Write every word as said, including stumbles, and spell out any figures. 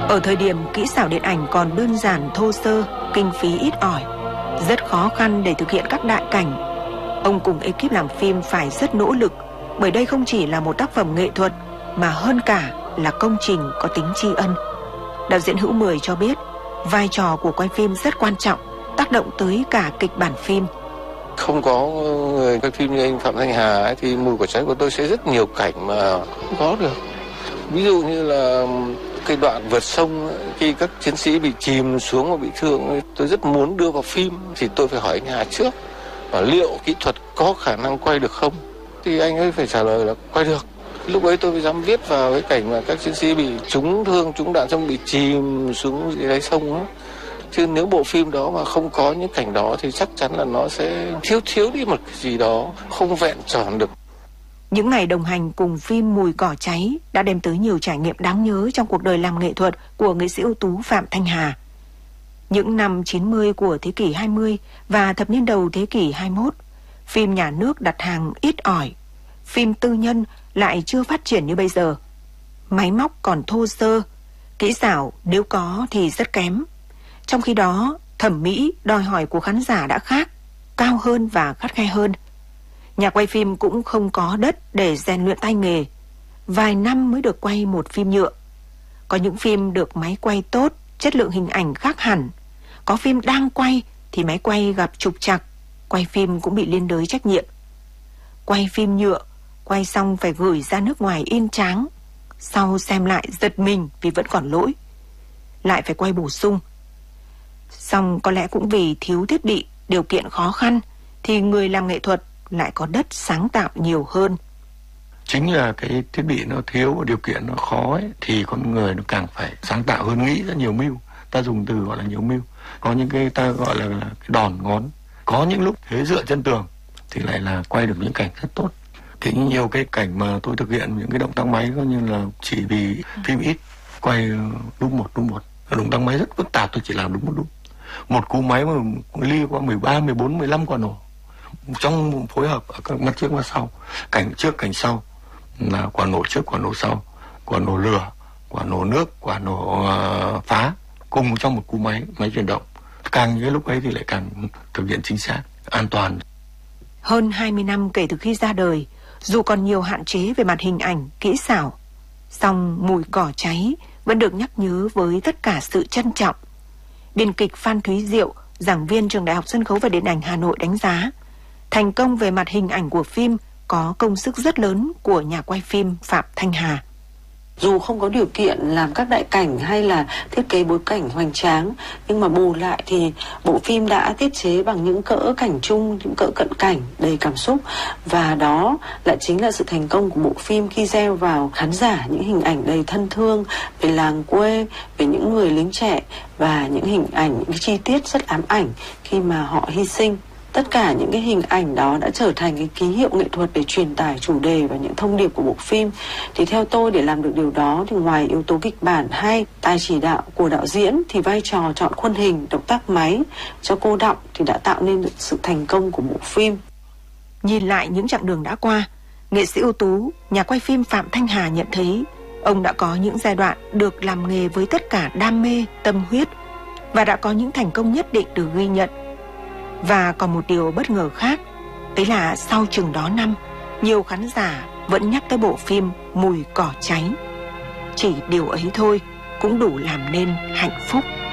Ở thời điểm kỹ xảo điện ảnh còn đơn giản thô sơ, kinh phí ít ỏi, rất khó khăn để thực hiện các đại cảnh, ông cùng ekip làm phim phải rất nỗ lực, bởi đây không chỉ là một tác phẩm nghệ thuật mà hơn cả là công trình có tính tri ân. Đạo diễn Hữu Mười cho biết, vai trò của quay phim rất quan trọng, tác động tới cả kịch bản phim. Không có người quay phim như anh Phạm Thanh Hà ấy, thì Mùi Cỏ Cháy của tôi sẽ rất nhiều cảnh mà không có được. Ví dụ như là cái đoạn vượt sông ấy, khi các chiến sĩ bị chìm xuống và bị thương ấy, tôi rất muốn đưa vào phim, thì tôi phải hỏi anh Hà trước và liệu kỹ thuật có khả năng quay được không, thì anh ấy phải trả lời là quay được. Lúc ấy tôi mới dám viết vào cái cảnh mà các chiến sĩ bị trúng thương, trúng đạn xong bị chìm xuống dưới đáy sông ấy. Chứ nếu bộ phim đó mà không có những cảnh đó thì chắc chắn là nó sẽ thiếu thiếu đi một cái gì đó, không vẹn tròn được. Những ngày đồng hành cùng phim Mùi Cỏ Cháy đã đem tới nhiều trải nghiệm đáng nhớ trong cuộc đời làm nghệ thuật của nghệ sĩ ưu tú Phạm Thanh Hà. Những năm chín mươi của thế kỷ hai mươi và thập niên đầu thế kỷ hai mươi mốt, phim nhà nước đặt hàng ít ỏi, phim tư nhân lại chưa phát triển như bây giờ. Máy móc còn thô sơ, kỹ xảo nếu có thì rất kém. Trong khi đó, thẩm mỹ đòi hỏi của khán giả đã khác, cao hơn và khắt khe hơn. Nhà quay phim cũng không có đất để rèn luyện tay nghề. Vài năm mới được quay một phim nhựa. Có những phim được máy quay tốt, chất lượng hình ảnh khác hẳn. Có phim đang quay thì máy quay gặp trục trặc, quay phim cũng bị liên đới trách nhiệm. Quay phim nhựa, quay xong phải gửi ra nước ngoài in tráng. Sau xem lại giật mình vì vẫn còn lỗi. Lại phải quay bổ sung. Xong có lẽ cũng vì thiếu thiết bị, điều kiện khó khăn, thì người làm nghệ thuật lại có đất sáng tạo nhiều hơn. Chính là cái thiết bị nó thiếu và điều kiện nó khó ấy, thì con người nó càng phải sáng tạo hơn, nghĩ rất nhiều mưu. Ta dùng từ gọi là nhiều mưu. Có những cái ta gọi là cái đòn ngón. Có những lúc thế dựa chân tường thì lại là quay được những cảnh rất tốt. Thì nhiều cái cảnh mà tôi thực hiện những cái động tác máy coi như là chỉ vì phim ít, quay đúng một đúng một. Động tác máy rất phức tạp, tôi chỉ làm đúng một đúng. Một cú máy mà ly qua mười ba, mười bốn, mười lăm quả nổ trong phối hợp ở các mắt trước mắt sau, cảnh trước cảnh sau là quả nổ trước quả nổ sau, quả nổ lửa, quả nổ nước, quả nổ uh, phá cùng trong một cú máy máy chuyển động. Càng những cái lúc ấy thì lại càng thực hiện chính xác, an toàn. Hơn hai mươi năm kể từ khi ra đời, dù còn nhiều hạn chế về mặt hình ảnh, kỹ xảo, song Mùi Cỏ Cháy vẫn được nhắc nhớ với tất cả sự trân trọng. Biên kịch Phan Thúy Diệu, giảng viên trường Đại học Sân khấu và Điện ảnh Hà Nội đánh giá, thành công về mặt hình ảnh của phim có công sức rất lớn của nhà quay phim Phạm Thanh Hà. Dù không có điều kiện làm các đại cảnh hay là thiết kế bối cảnh hoành tráng, nhưng mà bù lại thì bộ phim đã tiết chế bằng những cỡ cảnh chung, những cỡ cận cảnh đầy cảm xúc. Và đó lại chính là sự thành công của bộ phim khi gieo vào khán giả những hình ảnh đầy thân thương về làng quê, về những người lính trẻ và những hình ảnh, những cái chi tiết rất ám ảnh khi mà họ hy sinh. Tất cả những cái hình ảnh đó đã trở thành cái ký hiệu nghệ thuật để truyền tải chủ đề và những thông điệp của bộ phim. Thì theo tôi, để làm được điều đó thì ngoài yếu tố kịch bản hay tài chỉ đạo của đạo diễn thì vai trò chọn khuôn hình, động tác máy cho cô đọng thì đã tạo nên được sự thành công của bộ phim. Nhìn lại những chặng đường đã qua, nghệ sĩ ưu tú, nhà quay phim Phạm Thanh Hà nhận thấy ông đã có những giai đoạn được làm nghề với tất cả đam mê, tâm huyết và đã có những thành công nhất định được ghi nhận. Và còn một điều bất ngờ khác, ấy là sau chừng đó năm, nhiều khán giả vẫn nhắc tới bộ phim Mùi Cỏ Cháy. Chỉ điều ấy thôi cũng đủ làm nên hạnh phúc.